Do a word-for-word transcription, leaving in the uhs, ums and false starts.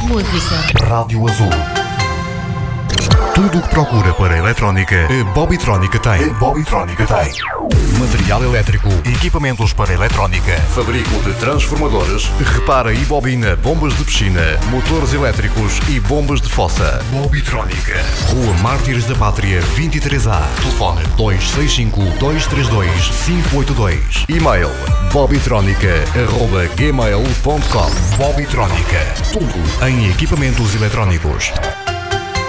Música. Rádio Azul. Tudo o que procura para a eletrónica, a Bobbytrónica tem. A Bobbytrónica tem. Material elétrico, equipamentos para eletrónica, fabrico de transformadores, repara e bobina bombas de piscina, motores elétricos e bombas de fossa. Bobbytrónica. Rua Mártires da Pátria vinte e três A. Telefone dois seis cinco, dois três dois, cinco oito dois. E-mail bobbytronica arroba gmail ponto com. Bobbytrónica. Tudo em equipamentos eletrónicos.